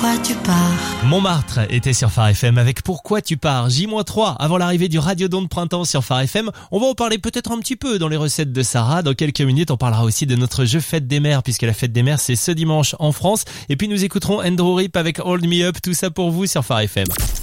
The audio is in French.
pourquoi tu pars. Montmartre était sur Phare FM avec Pourquoi tu pars, J-3 avant l'arrivée du Radiodon de printemps sur Phare FM. On va en parler peut-être un petit peu dans les recettes de Sarah. Dans quelques minutes, on parlera aussi de notre jeu Fête des Mères, puisque la Fête des Mères c'est ce dimanche en France. Et puis nous écouterons Andrew Rip avec Hold Me Up, tout ça pour vous sur Phare FM.